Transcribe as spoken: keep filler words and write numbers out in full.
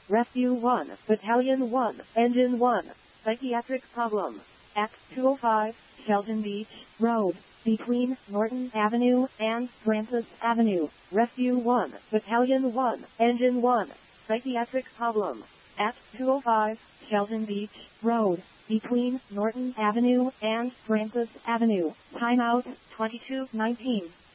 Rescue one, Battalion one, Engine one, psychiatric problem. At two oh five, Shelton Beach Road, between Norton Avenue and Francis Avenue. Rescue one, Battalion one, Engine one, psychiatric problem. At two oh five, Shelton Beach Road, between Norton Avenue and Francis Avenue. Timeout, twenty-two nineteen.